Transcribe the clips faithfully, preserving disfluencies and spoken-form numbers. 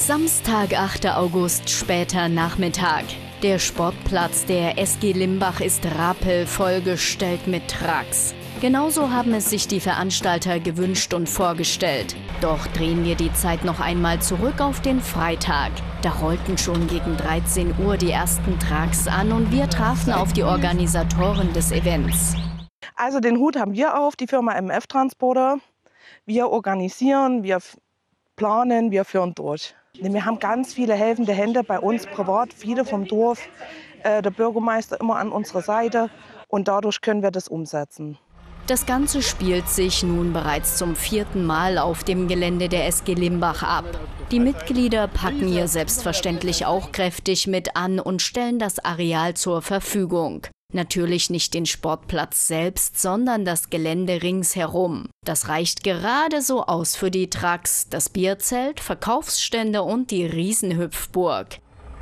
Samstag, achter August, später Nachmittag. Der Sportplatz der S G Limbach ist rappelvoll gestellt mit Trucks. Genauso haben es sich die Veranstalter gewünscht und vorgestellt. Doch drehen wir die Zeit noch einmal zurück auf den Freitag. Da rollten schon gegen dreizehn Uhr die ersten Trucks an und wir trafen auf die Organisatoren des Events. Also den Hut haben wir auf, die Firma M F Transporter. Wir organisieren, wir planen, wir führen durch. Wir haben ganz viele helfende Hände bei uns privat, viele vom Dorf, äh, der Bürgermeister immer an unserer Seite und dadurch können wir das umsetzen. Das Ganze spielt sich nun bereits zum vierten Mal auf dem Gelände der S G Limbach ab. Die Mitglieder packen hier selbstverständlich auch kräftig mit an und stellen das Areal zur Verfügung. Natürlich nicht den Sportplatz selbst, sondern das Gelände ringsherum. Das reicht gerade so aus für die Trucks, das Bierzelt, Verkaufsstände und die Riesenhüpfburg.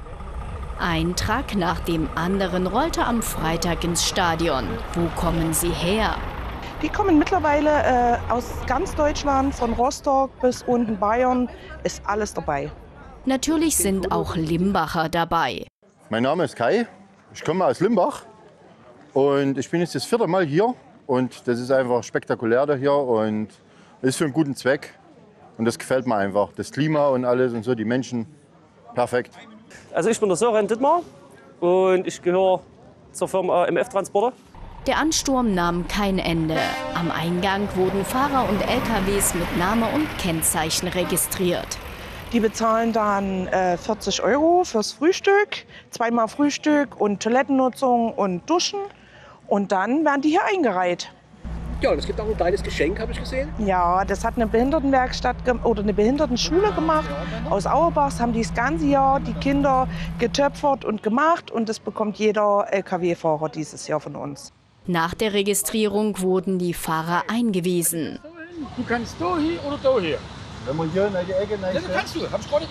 Ein Truck nach dem anderen rollte am Freitag ins Stadion. Wo kommen sie her? Die kommen mittlerweile äh, aus ganz Deutschland, von Rostock bis unten Bayern, ist alles dabei. Natürlich sind auch Limbacher dabei. Mein Name ist Kai, ich komme aus Limbach und ich bin jetzt das vierte Mal hier und das ist einfach spektakulär da hier und ist für einen guten Zweck und das gefällt mir einfach. Das Klima und alles und so, die Menschen, perfekt. Also ich bin der Sören Dittmar und ich gehöre zur Firma M F Transporter. Der Ansturm nahm kein Ende. Am Eingang wurden Fahrer und L K Ws mit Name und Kennzeichen registriert. Die bezahlen dann äh, vierzig Euro fürs Frühstück, zweimal Frühstück und Toilettennutzung und Duschen. Und dann werden die hier eingereiht. Ja, und es gibt auch ein kleines Geschenk, habe ich gesehen. Ja, das hat eine Behindertenwerkstatt oder eine Behindertenschule gemacht. Aus Auerbachs haben die das ganze Jahr die Kinder getöpfert und gemacht. Und das bekommt jeder L K W-Fahrer dieses Jahr von uns. Nach der Registrierung wurden die Fahrer eingewiesen. Du kannst da hier oder da hier. Wenn man hier in die Ecke Ja, du kannst du. Hab ich gerade